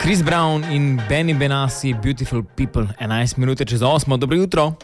Chris Brown in Benny Benassi, Beautiful People, 11 minute čez 8, dobro jutro.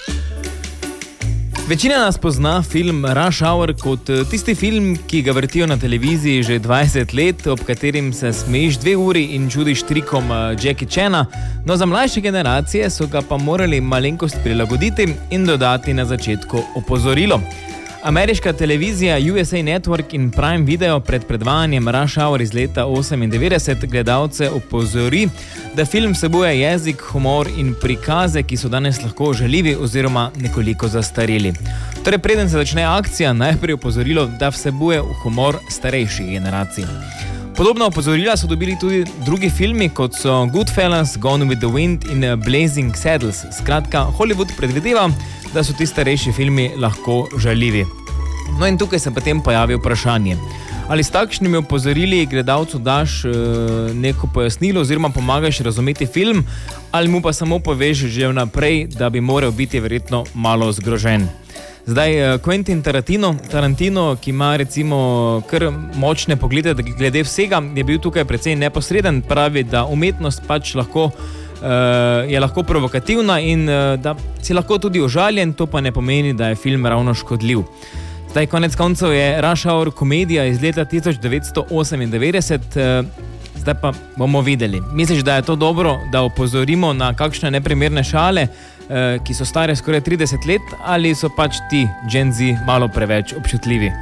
Večina nas pozna film Rush Hour kot tisti film, ki ga vrtijo na televiziji že 20 let, ob katerim se smejiš 2 uri in čudiš trikom Jackie Chana, no za mlajše generacije so ga pa morali malenkost prilagoditi in dodati na začetku opozorilo. Ameriška televizija USA Network in Prime Video pred predvajanjem Rush Hour iz leta 98 gledalce opozori, da film vsebuje jezik, humor in prikaze, ki so danes lahko žaljivi oziroma nekoliko zastareli. Torej, preden se začne akcija, najprej opozorilo, da vsebuje humor starejših generacij. Podobno opozorila so dobili tudi drugi filmi, kot so Goodfellas, Gone with the Wind in Blazing Saddles. Skratka, Hollywood predvideva, da so ti starejši filmi lahko žaljivi. No in tukaj se potem pojavi vprašanje. Ali s takšnimi opozorili gledalcu daš neko pojasnilo oziroma pomagaš razumeti film, ali mu pa samo poveš že vnaprej, da bi moral biti verjetno malo zgrožen. Zdaj, Quentin Tarantino, ki ima recimo kar močne poglede glede vsega, je bil tukaj precej neposreden, pravi, da umetnost pač je lahko provokativna in da si lahko tudi užaljen, to pa ne pomeni, da je film ravno škodljiv. Zdaj, konec koncev je Rush Hour komedija iz leta 1998, zdaj pa bomo videli. Misliš, da je to dobro, da opozorimo na kakšne neprimerne šale, ki so stare skoraj 30 let, ali so pač ti Gen Z malo preveč občutljivi?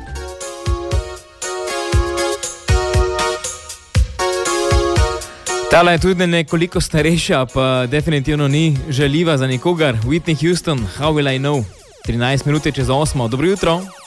Tala je tudi nekoliko starejša, pa definitivno ni žaljiva za nikogar. Whitney Houston, How Will I Know? 13 minut čez 8, dobro jutro.